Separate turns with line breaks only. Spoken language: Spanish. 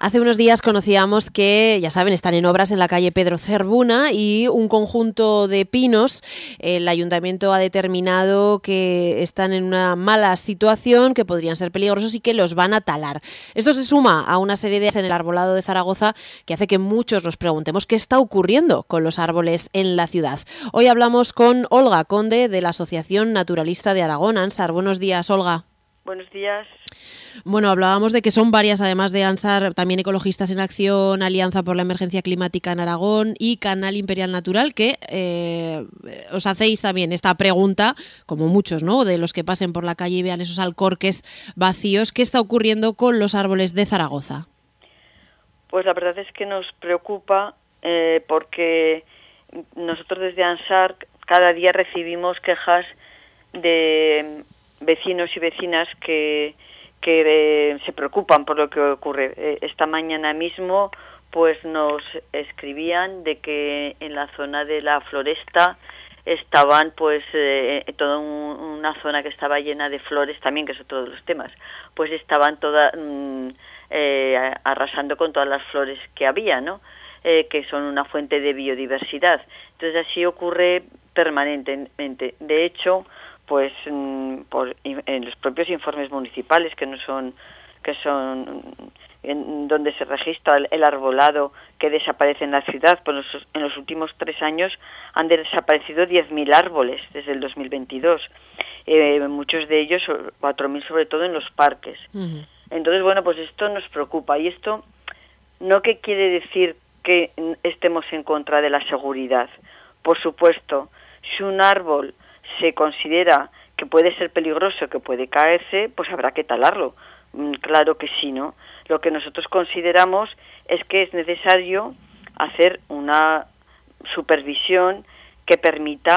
Hace unos días conocíamos que, ya saben, están en obras en la calle Pedro Zerbuna y un conjunto de pinos. El ayuntamiento ha determinado que están en una mala situación, que podrían ser peligrosos y que los van a talar. Esto se suma a una serie de en el arbolado de Zaragoza que hace que muchos nos preguntemos qué está ocurriendo con los árboles en la ciudad. Hoy hablamos con Olga Conde de la Asociación Naturalista de Aragón, ANSAR. Buenos días, Olga.
Buenos días.
Bueno, hablábamos de que son varias, además de ANSAR, también Ecologistas en Acción, Alianza por la Emergencia Climática en Aragón y Canal Imperial Natural, que os hacéis también esta pregunta, como muchos, ¿no?, de los que pasen por la calle y vean esos alcorques vacíos. ¿Qué está ocurriendo con los árboles de Zaragoza?
Pues la verdad es que nos preocupa porque nosotros desde ANSAR cada día recibimos quejas de vecinos y vecinas que se preocupan por lo que ocurre. Esta mañana mismo pues nos escribían de que en la zona de la Floresta estaban pues toda una zona que estaba llena de flores también, que es otro de los temas, pues estaban todas arrasando con todas las flores que había, ¿no? Que son una fuente de biodiversidad. Entonces así ocurre permanentemente. De hecho, pues en los propios informes municipales que son en donde se registra el arbolado que desaparece en la ciudad, pues en los últimos 3 años han desaparecido 10.000 árboles desde el 2022, muchos de ellos, 4.000 sobre todo en los parques. Uh-huh. Entonces, bueno, pues esto nos preocupa, y esto no que quiere decir que estemos en contra de la seguridad. Por supuesto, si un árbol se considera que puede ser peligroso, que puede caerse, pues habrá que talarlo. Claro que sí, ¿no? Lo que nosotros consideramos es que es necesario hacer una supervisión que permita